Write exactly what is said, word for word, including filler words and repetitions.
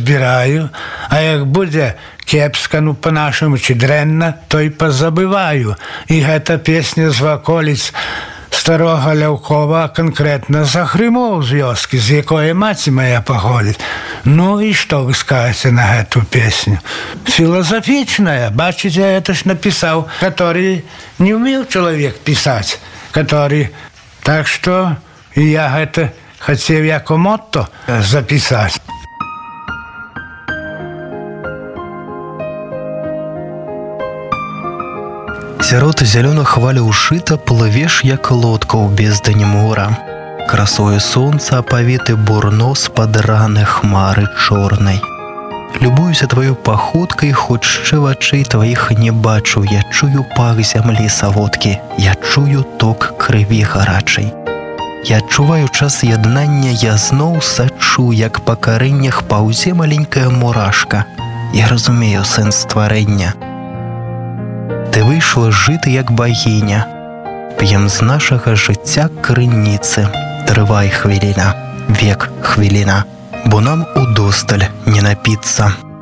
збіраю, а як будзе кепска, ну па-нашаму, ці дрэнна, то і пазабываю. І гэта песня з ваколіц старога Ляўкова, канкрэтна з Ахрымоў з вёскі, з якой маці моя паходзіць. Ну і што вы скажаце на гэту песню? Філазафічная, бачыце, гэта ж напісаў, который не ўмеў чалавек пісаць, который... Так што я гэта хацеў як мотто запісаць. Сярод зялёных хваляў жыта плывеш, як лодка ў бездані мора. Красою сонца апавіты бурно з-пад раны хмары чорнай. Любуюся тваёй паходкай, хоць шчэ вачэй тваіх не бачу. Я чую пах зямлі саводкі, я чую ток крыві гарачай. Я адчуваю час яднання, я зноў сачу, як па карэннях паўзе маленькая мурашка. Я разумею сэнс стварэння. Ты выйшла жыта, як багіня. П'ем з нашага жыцця крыніцы. Трывай хвіліна, век хвіліна, бо нам удосталь не напіцца.